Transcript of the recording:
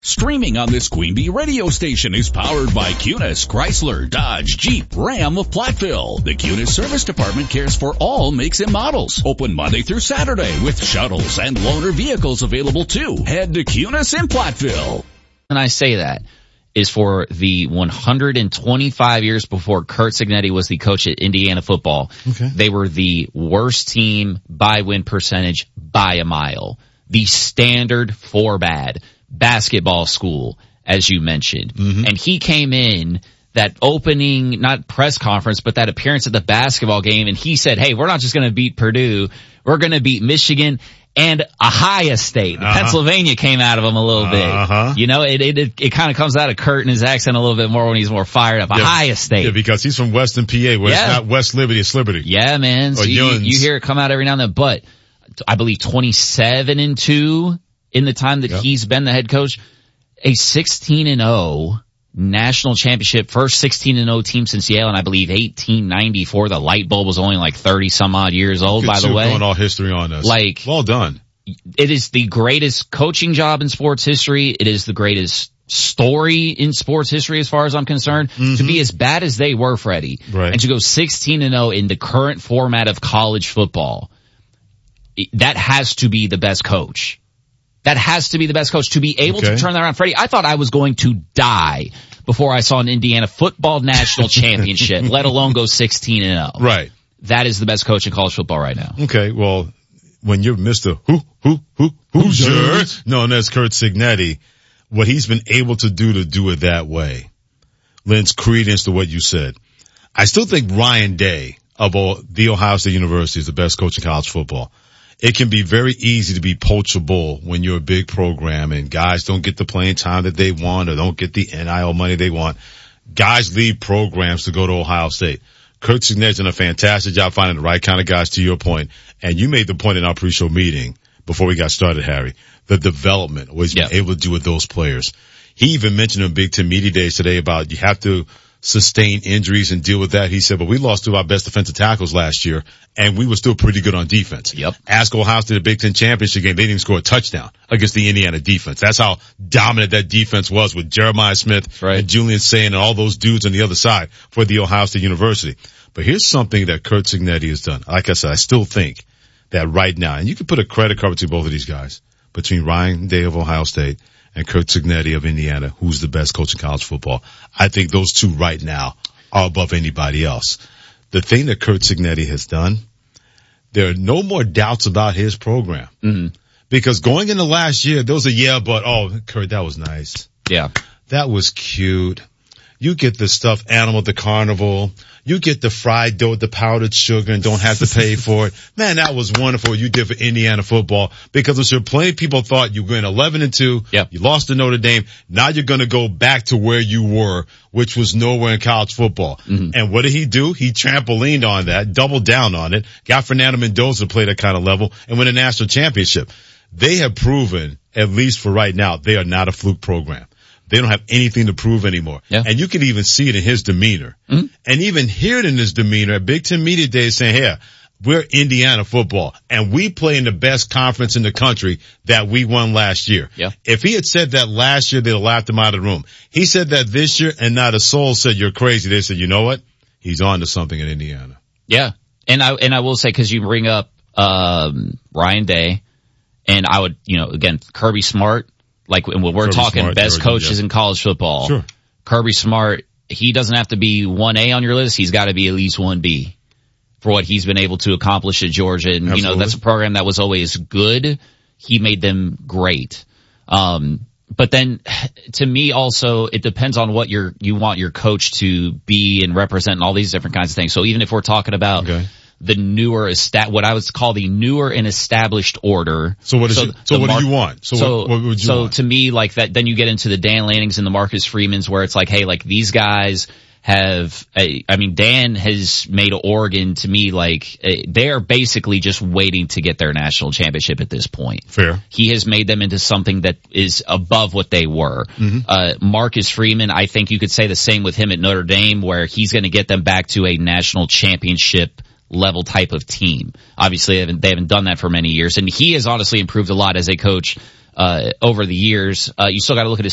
Streaming on this Queen Bee radio station is powered by Cunis, Chrysler, Dodge, Jeep, Ram of Platteville. The Cunis Service Department cares for all makes and models. Open Monday through Saturday with shuttles and loaner vehicles available too. Head to Cunis in Platteville. And I say that is for the 125 years before Curt Cignetti was the coach at Indiana football. Okay. They were the worst team by win percentage by a mile. The standard for bad basketball school, as you mentioned. Mm-hmm. And he came in that opening, not press conference, but that appearance at the basketball game, and he said, hey, we're not just going to beat Purdue, we're going to beat Michigan and Ohio State. Pennsylvania came out of him a little bit. You know, it kind of comes out of Curt and his accent a little bit more when he's more fired up. Yeah, Ohio State. Yeah, because he's from Western PA, where it's not West Liberty, it's Liberty. Yeah, man. So you hear it come out every now and then, but I believe 27-2 in the time that he's been the head coach. A 16-0 national championship, first 16-0 team since Yale, and I believe 1894. The light bulb was only like 30 some odd years old, by the way. Going all history on us. Like, well done. It is the greatest coaching job in sports history. It is the greatest story in sports history as far as I'm concerned. Mm-hmm. To be as bad as they were, Freddie, and to go 16-0 in the current format of college football, that has to be the best coach. That has to be the best coach to be able to turn that around. Freddie, I thought I was going to die before I saw an Indiana football national championship, let alone go 16-0. Right. That is the best coach in college football right now. Okay, well, when you're Mr. Hoosier, known as Curt Cignetti, what he's been able to do it that way lends credence to what you said. I still think Ryan Day of the Ohio State University is the best coach in college football. It can be very easy to be poachable when you're a big program and guys don't get the playing time that they want or don't get the NIL money they want. Guys leave programs to go to Ohio State. Curt Cignetti's done a fantastic job finding the right kind of guys, to your point. And you made the point in our pre-show meeting before we got started, Harry, the development, what he's been able to do with those players. He even mentioned in Big Ten Media Days today about you have to sustain injuries and deal with that. He said, but we lost two of our best defensive tackles last year, and we were still pretty good on defense. Yep. Ask Ohio State the Big Ten championship game, they didn't even score a touchdown against the Indiana defense. That's how dominant that defense was with Jeremiah Smith and Julian Sayin and all those dudes on the other side for the Ohio State University. But here's something that Curt Cignetti has done. Like I said, I still think that right now, and you can put a credit card between both of these guys, between Ryan Day of Ohio State and Curt Cignetti of Indiana, who's the best coach in college football. I think those two right now are above anybody else. The thing that Curt Cignetti has done, there are no more doubts about his program. Mm-hmm. Because going into last year, there was a Curt, that was nice. Yeah. That was cute. You get the stuffed animal at the carnival. You get the fried dough, the powdered sugar, and don't have to pay for it. Man, that was wonderful what you did for Indiana football, because I'm sure plenty of people thought you were going 11-2. Yep. You lost to Notre Dame. Now you're going to go back to where you were, which was nowhere in college football. Mm-hmm. And what did he do? He trampolined on that, doubled down on it, got Fernando Mendoza to play that kind of level, and win a national championship. They have proven, at least for right now, they are not a fluke program. They don't have anything to prove anymore. Yeah. And you can even see it in his demeanor. Mm-hmm. And even hear it in his demeanor at Big Ten Media Days saying, hey, we're Indiana football, and we play in the best conference in the country that we won last year. Yeah. If he had said that last year, they'd have laughed him out of the room. He said that this year, and not a soul said you're crazy. They said, you know what? He's on to something in Indiana. Yeah. And I will say, because you bring up Ryan Day, and I would, again, Kirby Smart. Like when we're talking Smart, best coaches in college football, sure. Kirby Smart, he doesn't have to be 1A on your list. He's got to be at least 1B for what he's been able to accomplish at Georgia. And, that's a program that was always good. He made them great. But then to me also, it depends on what you want your coach to be and represent and all these different kinds of things. So even if we're talking about the newer, what I would call the newer and established order. So what do you want? What would you want? To me, like that, then you get into the Dan Lannings and the Marcus Freemans, where it's like, hey, like these guys have, Dan has made Oregon, to me, like they're basically just waiting to get their national championship at this point. Fair. He has made them into something that is above what they were. Mm-hmm. Marcus Freeman, I think you could say the same with him at Notre Dame, where he's going to get them back to a national championship level type of team. Obviously, they haven't done that for many years, and he has honestly improved a lot as a coach over the years. You still got to look at his